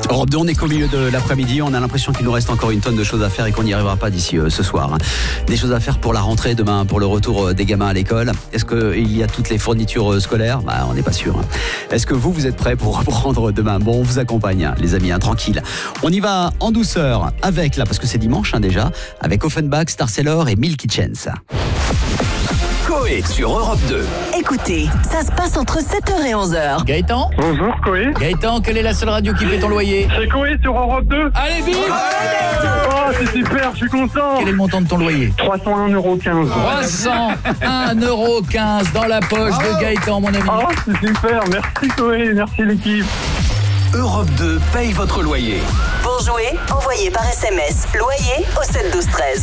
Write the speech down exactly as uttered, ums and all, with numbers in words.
Europe deux, on est qu'au milieu de l'après-midi. On a l'impression qu'il nous reste encore une tonne de choses à faire et qu'on n'y arrivera pas d'ici euh, ce soir. Hein. Des choses à faire pour la rentrée demain, pour le retour euh, des gamins à l'école. Est-ce qu'il y a toutes les fournitures euh, scolaires ? Bah, on n'est pas sûr. Hein. Est-ce que vous, vous êtes prêts pour reprendre demain ? Bon, on vous accompagne, hein, les amis, hein, tranquille. On y va en douceur avec, là, parce que c'est dimanche hein, déjà, avec Offenbach, Star Sailor et Milky Chance. Coé sur Europe deux. Écoutez, ça se passe entre sept heures et onze heures. Gaëtan ? Bonjour Coé. Gaëtan, quelle est la seule radio qui paie ton loyer ? C'est Coé sur Europe deux. Allez vite ! Oh, c'est super, je suis content. Quel est le montant de ton loyer ? trois cent un euros quinze. trois cent un euros quinze dans la poche de Gaëtan, mon ami. Oh, c'est super, merci Coé, merci l'équipe. Europe deux paye votre loyer. Pour jouer, envoyez par S M S loyer au sept douze treize.